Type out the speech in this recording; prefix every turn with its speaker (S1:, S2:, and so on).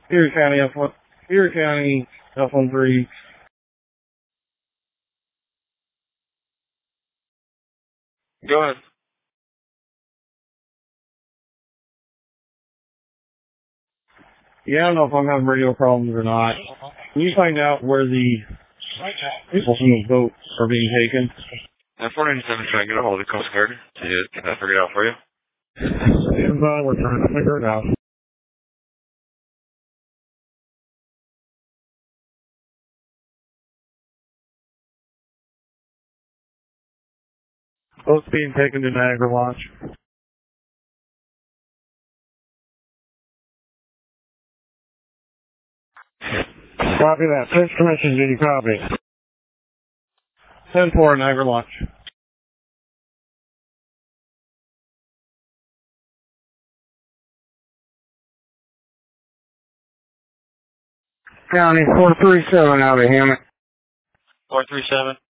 S1: Erie County F13.
S2: Go ahead.
S1: Yeah, I don't know if I'm having radio problems or not. Can you find out where the people from the boat are being taken?
S2: 497 trying to get a hold of the Coast Guard to get that figured out for you.
S1: Stand by, we're trying to figure it out. Boats being taken to Niagara Launch. Copy that. First Commission, did you copy? 10-4, Niagara Launch. County 437 out of Hammett.
S2: 437.